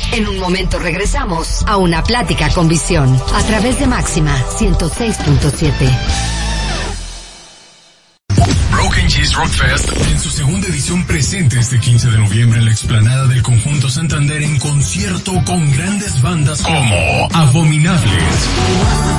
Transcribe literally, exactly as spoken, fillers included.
En un momento regresamos a Una Plática con Visión a través de Máxima ciento seis punto siete. Broken Cheese Rock Fest en su segunda edición presente este quince de noviembre en la explanada del Conjunto Santander en concierto con grandes bandas como Abominables,